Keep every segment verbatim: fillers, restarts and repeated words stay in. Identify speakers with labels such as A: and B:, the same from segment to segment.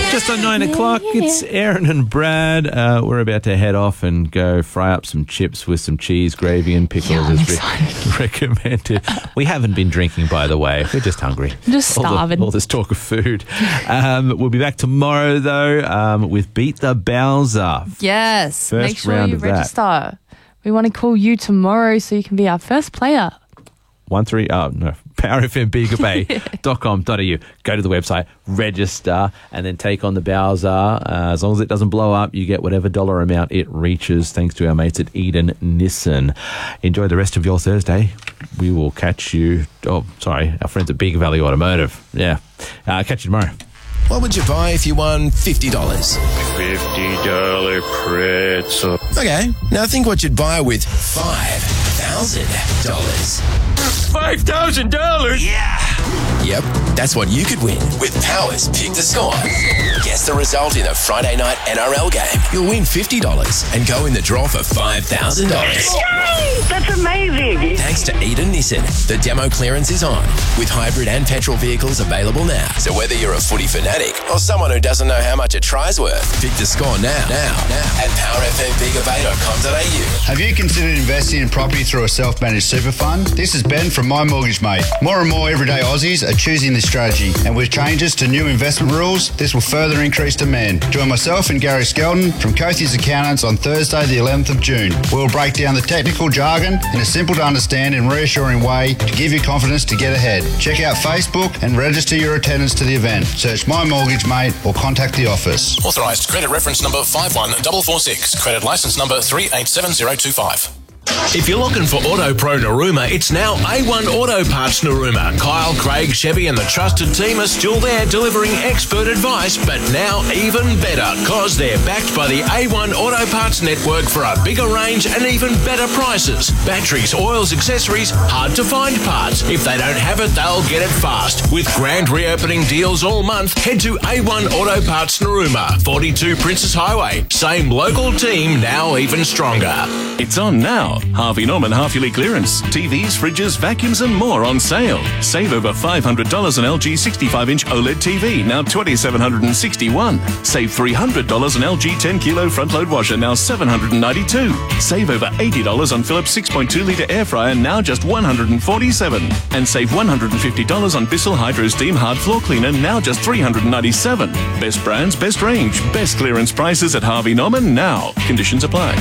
A: Just on nine o'clock, it's Aaron and Brad. Uh, we're about to head off and go fry up some chips with some cheese, gravy and pickles
B: Yeah, I'm
A: as re- recommended. We haven't been drinking, by the way. We're just hungry.
B: Just
A: All, the,
B: starving.
A: all this talk of food. Um, we'll be back tomorrow, though, um, with Beat the Bowser.
B: Yes.
A: First
B: Make sure
A: round
B: you
A: of that.
B: register. We want to call you tomorrow so you can be our first player.
A: One three oh no power f m bega bay dot com dot a u. Go to the website, register, and then take on the Bowser. Uh, as long as it doesn't blow up, you get whatever dollar amount it reaches, thanks to our mates at Eden Nissan. Enjoy the rest of your Thursday. We will catch you. Oh, sorry, our friends at Big Valley Automotive. Yeah, uh, catch you tomorrow.
C: What would you buy if you won fifty dollars?
D: fifty dollar pretzel.
C: Okay, now think what you'd buy with five thousand dollars.
D: five thousand dollars?
C: Yeah! Yep, that's what you could win with Power's Pick the Score. Guess the result in a Friday night N R L game. You'll win fifty dollars and go in the draw for five thousand dollars.
E: Yay! That's amazing!
C: Thanks to Eden Nissan, the demo clearance is on, with hybrid and petrol vehicles available now. So whether you're a footy fanatic or someone who doesn't know how much a try's worth, pick the score now, now, now at power f m bega bay dot com dot a u.
F: Have you considered investing in property through a self-managed super fund? This is Ben from My Mortgage Mate. More and more everyday Aussies are choosing this strategy, and with changes to new investment rules, this will further increase demand. Join myself and Gary Skelton from Cothie's Accountants on Thursday the eleventh of June. We'll break down the technical jargon in a simple to understand and reassuring way to give you confidence to get ahead. Check out Facebook and register your attendance to the event. Search My Mortgage Mate or contact the office.
G: Authorised credit reference number five one four four six. Credit licence number three eight seven zero two five.
H: If you're looking for Auto Pro Narooma, it's now A one Auto Parts Narooma. Kyle, Craig, Chevy and the trusted team are still there delivering expert advice, but now even better because they're backed by the A one Auto Parts network for a bigger range and even better prices. Batteries, oils, accessories, hard to find parts. If they don't have it, they'll get it fast. With grand reopening deals all month, head to A one Auto Parts Narooma, forty-two Princess Highway. Same local team, now even stronger.
I: It's on now. Harvey Norman half-yearly clearance. T Vs, fridges, vacuums and more on sale. Save over five hundred dollars on L G sixty-five inch OLED T V, now two thousand seven hundred sixty-one dollars. Save three hundred dollars on L G ten kilo front-load washer, now seven hundred ninety-two dollars. Save over eighty dollars on Philips six point two litre air fryer, now just one hundred forty-seven dollars. And save one hundred fifty dollars on Bissell Hydro Steam Hard Floor Cleaner, now just three hundred ninety-seven dollars. Best brands, best range, best clearance prices at Harvey Norman now. Conditions apply.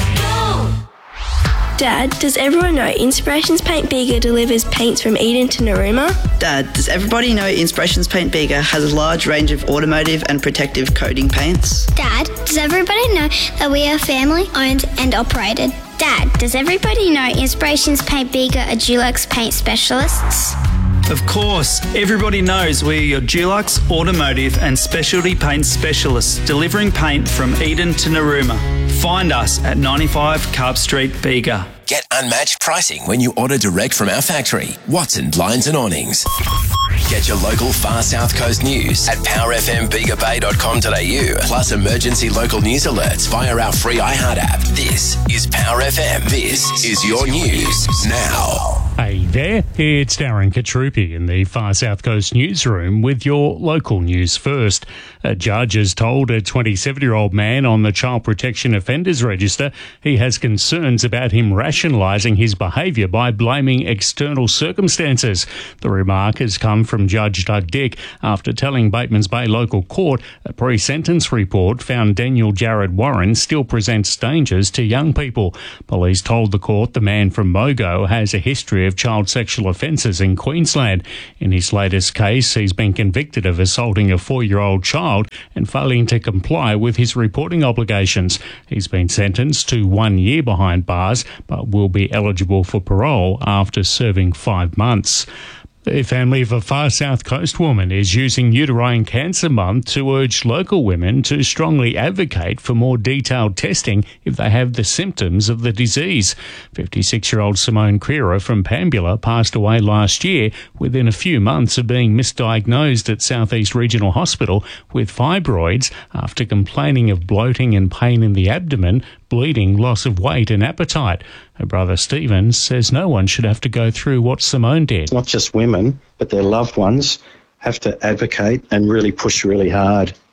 J: Dad, does everyone know Inspirations Paint Bega delivers paints from Eden to Narooma?
K: Dad, does everybody know Inspirations Paint Bega has a large range of automotive and protective coating paints?
L: Dad, does everybody know that we are family owned and operated? Dad, does everybody know Inspirations Paint Bega are Dulux paint specialists?
M: Of course, everybody knows we are your Dulux automotive and specialty paint specialists, delivering paint from Eden to Narooma. Find us at ninety-five Carp Street, Bega.
C: Get unmatched pricing when you order direct from our factory, Watson Blinds and Awnings. Get your local Far South Coast news at power f m bega bay dot com dot a u, plus emergency local news alerts via our free iHeart app. This is Power F M. This is your news now.
N: Hey there, it's Darren Katrupi in the Far South Coast newsroom with your local news first. A judge has told a twenty-seven-year-old man on the Child Protection Offenders Register he has concerns about him rationalising his behaviour by blaming external circumstances. The remark has come from Judge Doug Dick after telling Batemans Bay Local Court a pre-sentence report found Daniel Jared Warren still presents dangers to young people. Police told the court the man from Mogo has a history of child sexual offences in Queensland. In his latest case, he's been convicted of assaulting a four-year-old child and failing to comply with his reporting obligations. He's been sentenced to one year behind bars, but will be eligible for parole after serving five months. The family of a Far South Coast woman is using Uterine Cancer Month to urge local women to strongly advocate for more detailed testing if they have the symptoms of the disease. fifty-six-year-old Simone Creera from Pambula passed away last year within a few months of being misdiagnosed at South East Regional Hospital with fibroids after complaining of bloating and pain in the abdomen, bleeding, loss of weight and appetite. Her brother Stephen says no one should have to go through what Simone did.
O: Not just women, but their loved ones have to advocate and really push really hard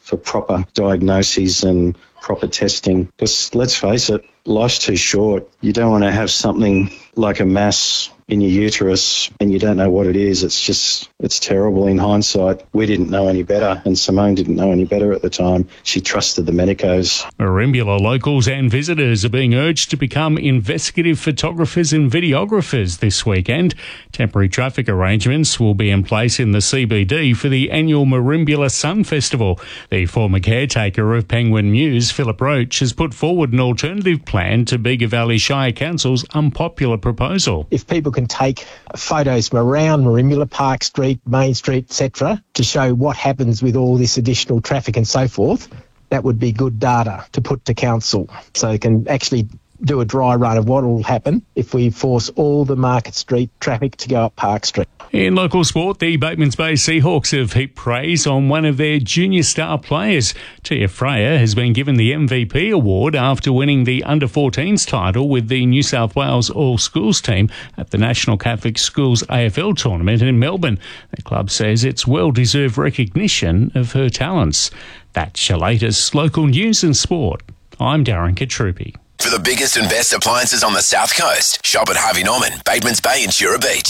O: for proper diagnoses and proper testing. Because let's face it, life's too short. You don't want to have something like a mass in your uterus and you don't know what it is. It's just, it's terrible in hindsight. We didn't know any better, and Simone didn't know any better at the time. She trusted the medicos.
N: Merimbula locals and visitors are being urged to become investigative photographers and videographers this weekend. Temporary traffic arrangements will be in place in the C B D for the annual Merimbula Sun Festival. The former caretaker of Penguin Mews, Philip Roach, has put forward an alternative plan to Bega Valley Shire Council's unpopular proposal.
P: If people can take photos from around Merimbula, Park Street, Main Street, et cetera, to show what happens with all this additional traffic and so forth, that would be good data to put to council, so they can actually do a dry run of what will happen if we force all the Market Street traffic to go up Park Street.
N: In local sport, the Batemans Bay Seahawks have heaped praise on one of their junior star players. Tia Freya has been given the M V P award after winning the under fourteens title with the New South Wales All Schools team at the National Catholic Schools A F L tournament in Melbourne. The club says it's well-deserved recognition of her talents. That's your latest local news and sport. I'm Darren Katrupi.
C: For the biggest and best appliances on the South Coast, shop at Harvey Norman, Batemans Bay and Shura Beach.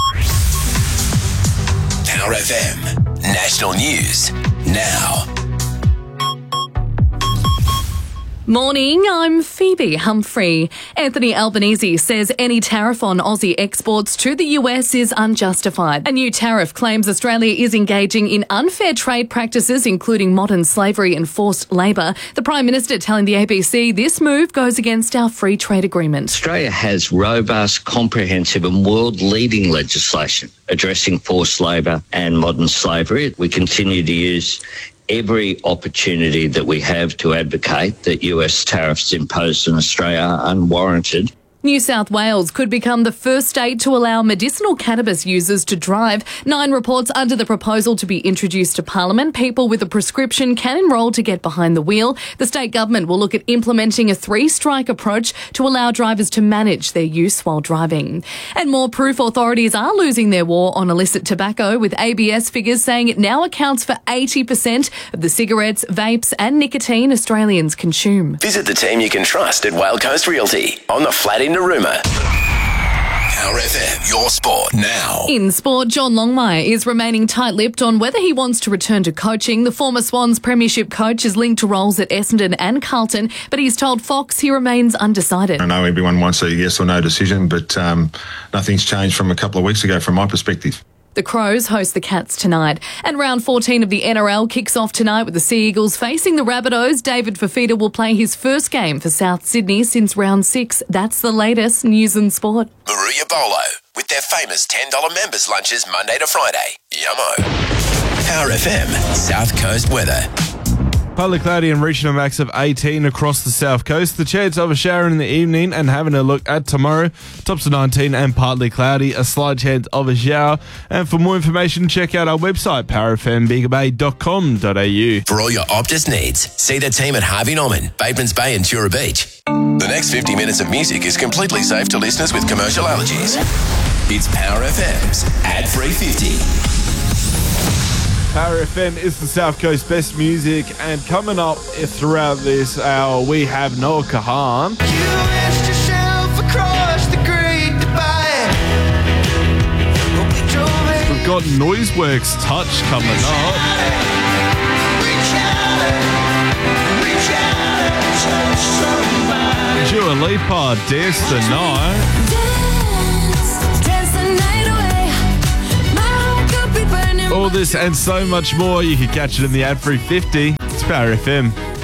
C: Power F M. National News now.
Q: Morning, I'm Phoebe Humphrey. Anthony Albanese says any tariff on Aussie exports to the U S is unjustified. A new tariff claims Australia is engaging in unfair trade practices, including modern slavery and forced labour. The Prime Minister telling the A B C this move goes against our free trade agreement.
R: Australia has robust, comprehensive and world-leading legislation addressing forced labour and modern slavery. We continue to use every opportunity that we have to advocate that U S tariffs imposed in Australia are unwarranted.
Q: New South Wales could become the first state to allow medicinal cannabis users to drive. Nine reports under the proposal to be introduced to Parliament. People with a prescription can enrol to get behind the wheel. The state government will look at implementing a three-strike approach to allow drivers to manage their use while driving. And more proof authorities are losing their war on illicit tobacco, with A B S figures saying it now accounts for eighty percent of the cigarettes, vapes and nicotine Australians consume.
C: Visit the team you can trust at Whale Coast Realty on the flat in Narooma. Power F M, your sport now.
Q: In sport, John Longmire is remaining tight-lipped on whether he wants to return to coaching. The former Swans premiership coach is linked to roles at Essendon and Carlton, but he's told Fox he remains undecided.
S: I know everyone wants a yes or no decision, but um, nothing's changed from a couple of weeks ago from my perspective.
Q: The Crows host the Cats tonight. And round fourteen of the N R L kicks off tonight with the Sea Eagles facing the Rabbitohs. David Fafita will play his first game for South Sydney since round six. That's the latest news and sport.
C: Maria Bolo with their famous ten dollars members lunches Monday to Friday. Yummo. Power F M, South Coast weather.
T: Partly cloudy and reaching a max of eighteen across the south coast. The chance of a shower in the evening, and having a look at tomorrow, tops of nineteen and partly cloudy, a slight chance of a shower. And for more information, check out our website, power f m bega bay dot com dot a u.
C: For all your Optus needs, see the team at Harvey Norman, Batemans Bay and Shura Beach. The next fifty minutes of music is completely safe to listeners with commercial allergies. It's Power F M's Ad Free fifty.
T: Power F M is the South Coast best music, and coming up throughout this hour, we have Noah Kahan. We've got Noiseworks Touch coming up. Dua Lipa, Dance the Night. All this and so much more, you can catch it in the Ad Free fifty. It's Power F M.